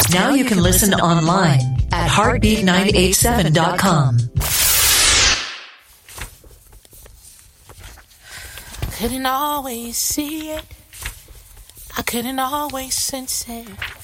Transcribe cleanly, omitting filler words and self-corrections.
Now you can listen online at heartbeat987.com. Couldn't always see it. I couldn't always sense it.